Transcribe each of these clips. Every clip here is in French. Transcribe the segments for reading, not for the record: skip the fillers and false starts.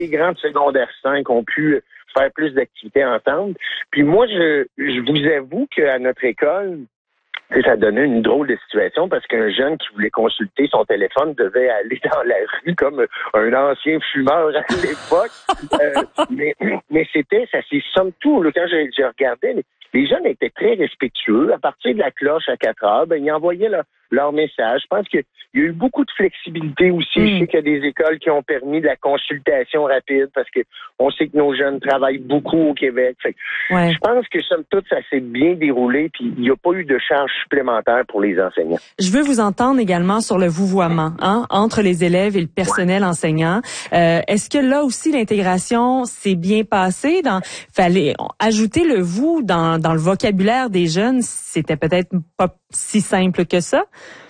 les grands de secondaire 5 ont pu faire plus d'activités ensemble. Puis moi, je vous avoue qu'à notre école, ça donnait une drôle de situation parce qu'un jeune qui voulait consulter son téléphone devait aller dans la rue comme un ancien fumeur à l'époque. Mais ça c'est somme tout. Là, quand j'ai regardé, les jeunes étaient très respectueux. À partir de la cloche à 4 heures, ils envoyaient leur message. Je pense qu'il y a eu beaucoup de flexibilité aussi. Je sais qu'il y a des écoles qui ont permis de la consultation rapide parce que on sait que nos jeunes travaillent beaucoup au Québec. Je pense que somme toute, ça s'est bien déroulé puis il n'y a pas eu de charge supplémentaire pour les enseignants. Je veux vous entendre également sur le vouvoiement entre les élèves et le personnel enseignant. Est-ce que là aussi l'intégration s'est bien passée? Fallait ajouter le vous dans le vocabulaire des jeunes, c'était peut-être pas si simple que ça?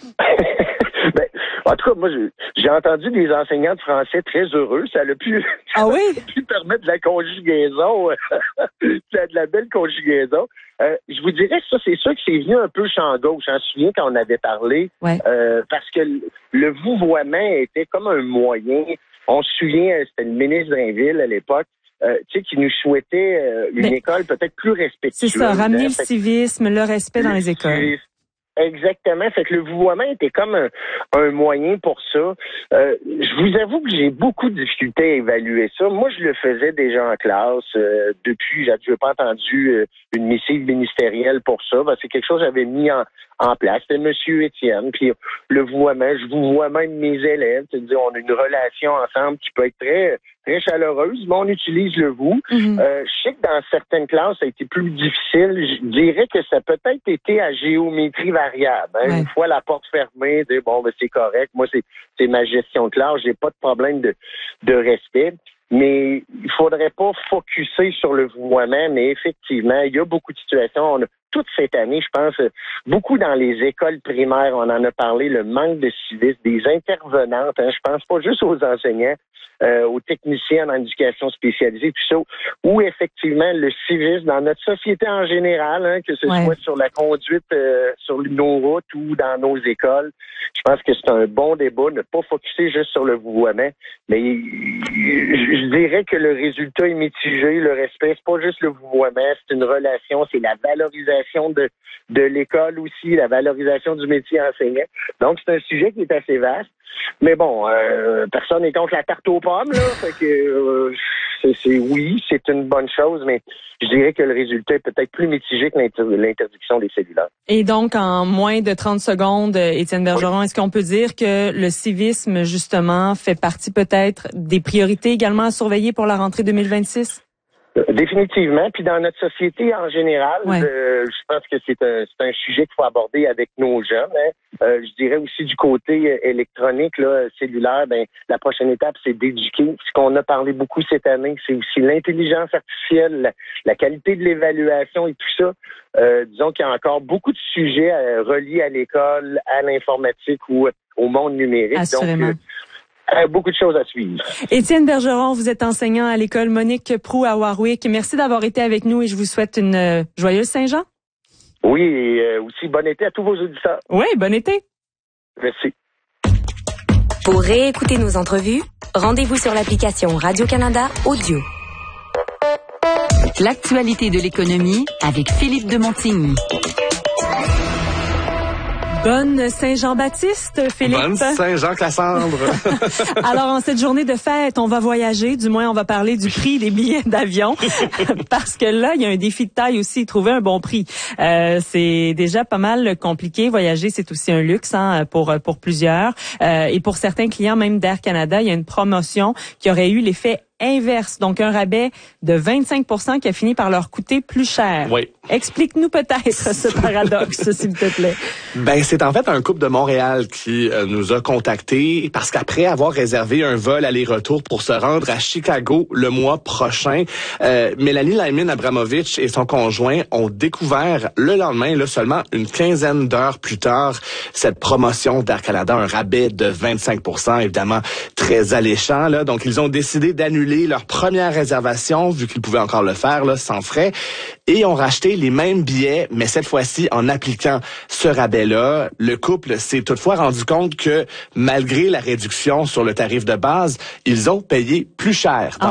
En tout cas, moi, j'ai entendu des enseignants de français très heureux. Ça a pu, pu permettre de la conjugaison, de la belle conjugaison. Je vous dirais que ça, c'est sûr que c'est venu un peu champ gauche. Je me souviens quand on avait parlé, parce que le vouvoiement était comme un moyen. On se souvient, c'était le ministre Drainville à l'époque, qui nous souhaitait une école peut-être plus respectueuse. C'est ça, ramener le civisme, le respect dans les écoles. Exactement. Fait que le vouvoiement était comme un moyen pour ça. Je vous avoue que j'ai beaucoup de difficultés à évaluer ça. Moi, je le faisais déjà en classe. Depuis, j'avais pas entendu une missive ministérielle pour ça. C'est quelque chose que j'avais mis en place. C'était M. Étienne. Puis le vouvoiement, je vous vois même mes élèves. C'est-à-dire, on a une relation ensemble qui peut être très très chaleureuse, mais on utilise le vous. Je sais que dans certaines classes, ça a été plus difficile. Je dirais que ça a peut-être été à géométrie variable. Une fois la porte fermée, dire c'est correct. Moi, c'est ma gestion de classe. J'ai pas de problème de respect. Mais il faudrait pas focusser sur le vouvoiement, mais effectivement, il y a beaucoup de situations. On a toute cette année, je pense, beaucoup dans les écoles primaires, on en a parlé, le manque de civisme, des intervenantes. Je pense pas juste aux enseignants, aux techniciens en éducation spécialisée, tout ça, où effectivement le civisme dans notre société en général, que ce soit sur la conduite sur nos routes ou dans nos écoles, je pense que c'est un bon débat, ne pas focusser juste sur le vouvoiement, mais je dirais que le résultat est mitigé, le respect, c'est pas juste le vouvoiement, c'est une relation, c'est la valorisation de l'école aussi, la valorisation du métier enseignant. Donc, c'est un sujet qui est assez vaste. Mais bon, personne n'est contre la tarte aux pommes, là. Fait que c'est une bonne chose, mais je dirais que le résultat est peut-être plus mitigé que l'interdiction des cellulaires. Et donc, en moins de 30 secondes, Étienne Bergeron, est-ce qu'on peut dire que le civisme, justement, fait partie peut-être des priorités également à surveiller pour la rentrée 2026? Définitivement. Puis dans notre société en général, je pense que c'est un sujet qu'il faut aborder avec nos jeunes. Je dirais aussi du côté électronique, cellulaire, la prochaine étape, c'est d'éduquer. Ce qu'on a parlé beaucoup cette année, c'est aussi l'intelligence artificielle, la qualité de l'évaluation et tout ça. Disons qu'il y a encore beaucoup de sujets reliés à l'école, à l'informatique ou au monde numérique. Assurément. Donc, beaucoup de choses à suivre. Étienne Bergeron, vous êtes enseignant à l'école Monique Proulx à Warwick. Merci d'avoir été avec nous et je vous souhaite une joyeuse Saint-Jean. Oui, et aussi bon été à tous vos auditeurs. Oui, bon été. Merci. Pour réécouter nos entrevues, rendez-vous sur l'application Radio-Canada Audio. L'actualité de l'économie avec Philippe de Montigny. Bonne Saint-Jean-Baptiste, Philippe. Bonne Saint-Jean-Cassandre. Alors, en cette journée de fête, on va voyager. Du moins, on va parler du prix des billets d'avion. Parce que là, il y a un défi de taille aussi, trouver un bon prix. C'est déjà pas mal compliqué. Voyager, c'est aussi un luxe pour plusieurs. Et pour certains clients, même d'Air Canada, il y a une promotion qui aurait eu l'effet inverse, donc un rabais de 25% qui a fini par leur coûter plus cher. Oui. Explique-nous peut-être ce paradoxe, s'il te plaît. C'est en fait un couple de Montréal qui nous a contactés parce qu'après avoir réservé un vol aller-retour pour se rendre à Chicago le mois prochain, Mélanie Lyman-Abramovich et son conjoint ont découvert le lendemain, seulement une quinzaine d'heures plus tard, cette promotion d'Air Canada, un rabais de 25%, évidemment très alléchant. Donc, ils ont décidé d'annuler annulé leur première réservation, vu qu'ils pouvaient encore le faire là, sans frais, et ont racheté les mêmes billets, mais cette fois-ci en appliquant ce rabais-là. Le couple s'est toutefois rendu compte que malgré la réduction sur le tarif de base, ils ont payé plus cher.